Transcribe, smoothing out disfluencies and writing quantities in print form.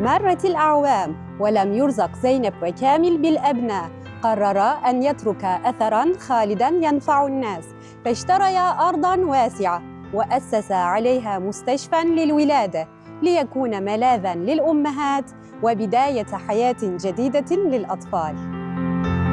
مرت الأعوام ولم يرزق زينب وكامل بالأبناء. قررا أن يتركا أثراً خالداً ينفع الناس، فاشتريا أرضاً واسعة وأسسا عليها مستشفى للولادة ليكون ملاذاً للأمهات وبداية حياة جديدة للأطفال.